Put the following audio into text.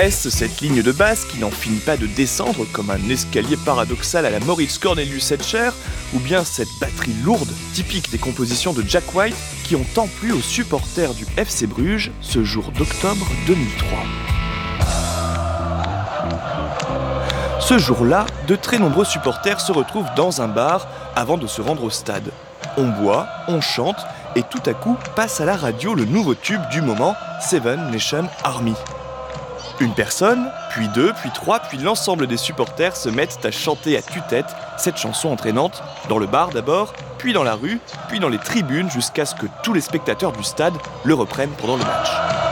Est-ce cette ligne de basse qui n'en finit pas de descendre comme un escalier paradoxal à la Moritz Cornelius Escher, ou bien cette batterie lourde, typique des compositions de Jack White, qui ont tant plu aux supporters du FC Bruges ce jour d'octobre 2003. Ce jour-là, de très nombreux supporters se retrouvent dans un bar avant de se rendre au stade. On boit, on chante, et tout à coup passe à la radio le nouveau tube du moment, Seven Nation Army. Une personne, puis deux, puis trois, puis l'ensemble des supporters se mettent à chanter à tue-tête cette chanson entraînante, dans le bar d'abord, puis dans la rue, puis dans les tribunes, jusqu'à ce que tous les spectateurs du stade le reprennent pendant le match.